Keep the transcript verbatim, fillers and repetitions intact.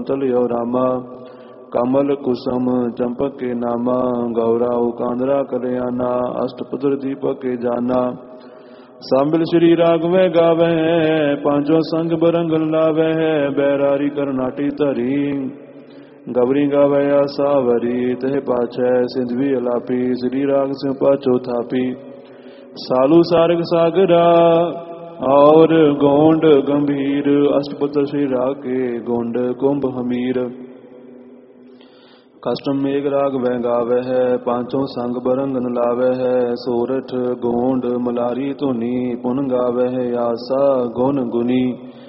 quintal यो रामा कमल कुसुम चंपक के नामा गौराव कांदरा कल्याणा अष्टपुत्र दीपक के जाना सांबिल श्री राघवे गावे पांचों संग बरंगल लावे बैरारी करनाटी धरी गबरी गावे आसावरी तह पाछै सिंधवी अलापी श्री राग सिंह पाछो थापी सालू सारग सागरा और गोंड गंभीर अष्टपुत्र श्री राग के गोंड कुंभ हमीर कष्टम मेघ राग वह गावे है पांचों संग बरंगन लावे है सोरठ गोंड मलारी धुनी पुन गावे है आसा गुन गुनी